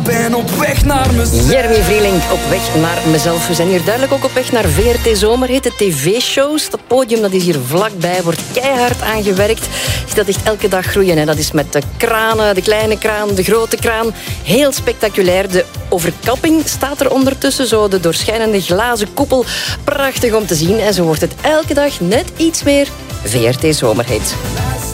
ben op weg naar mezelf. Jeremy Vrieling op weg naar mezelf. We zijn hier duidelijk ook op weg naar VRT Zomerhit, de tv-shows. Dat podium dat is hier vlakbij, wordt keihard aangewerkt. Dat echt elke dag groeien. Hè. Dat is met de kranen, de kleine kraan, de grote kraan. Heel spectaculair. De overkapping staat er ondertussen, zo de doorschijnende glazen koepel. Prachtig om te zien. En zo wordt het elke dag net iets meer VRT Zomerhit.